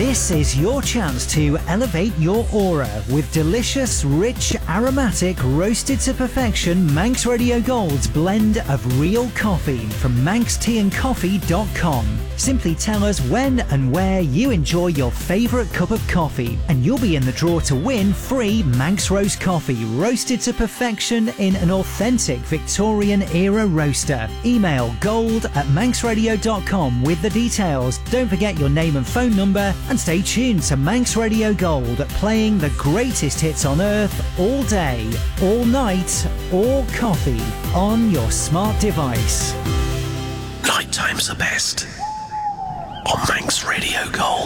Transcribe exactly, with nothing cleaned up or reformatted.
This is your chance to elevate your aura with delicious, rich, aromatic, roasted to perfection Manx Radio Gold's blend of real coffee from manx tea and coffee dot com. Simply tell us when and where you enjoy your favourite cup of coffee and you'll be in the draw to win free Manx Roast coffee roasted to perfection in an authentic Victorian era roaster. Email gold at manx radio dot com with the details. Don't forget your name and phone number and stay tuned to Manx Radio Gold, playing the greatest hits on earth all day, all night, all coffee on your smart device. Night time's the best on Manx Radio Gold.